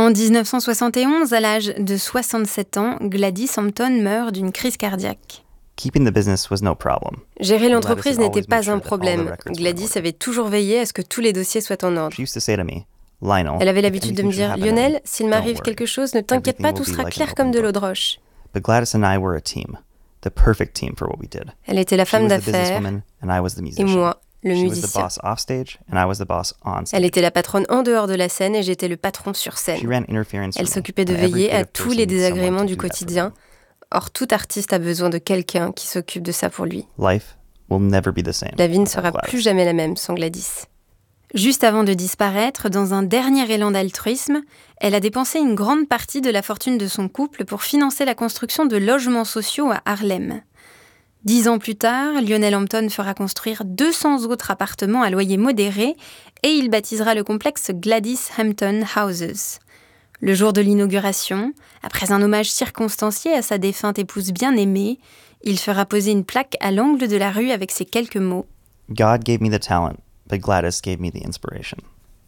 En 1971, à l'âge de 67 ans, Gladys Hampton meurt d'une crise cardiaque. Keeping the business was no problem. Gérer l'entreprise Gladys had n'était always pas made un sure that all problème. the records were in Gladys order. avait toujours veillé à ce que tous les dossiers soient en ordre. She used to say to me, Lionel, Elle avait if l'habitude de me anything should dire « happen to me, Lionel, s'il don't m'arrive worry. quelque chose, ne t'inquiète pas, Everything tout will be sera like clair an comme de open l'eau de book. roche. » But Gladys and I were a team, the perfect team for what we did. Elle était la She femme was the d'affaires businesswoman and I was the et musician. moi, le She was the musicien. boss off stage and I was the boss on stage. Elle était la patronne en dehors de la scène et j'étais le patron sur She scène. ran interference Elle for me, s'occupait de and every veiller à creative tous person les needs someone désagréments to du do that for quotidien. them. Or, tout artiste a besoin de quelqu'un qui s'occupe de ça pour lui. Life will never be the same. La vie ne without sera Gladys. plus jamais la même sans Gladys. Juste avant de disparaître, dans un dernier élan d'altruisme, elle a dépensé une grande partie de la fortune de son couple pour financer la construction de logements sociaux à Harlem. 10 ans plus tard, Lionel Hampton fera construire 200 autres appartements à loyer modéré et il baptisera le complexe Gladys Hampton Houses. Le jour de l'inauguration, après un hommage circonstancié à sa défunte épouse bien-aimée, il fera poser une plaque à l'angle de la rue avec ces quelques mots. God gave me the talent, but Gladys gave me the inspiration.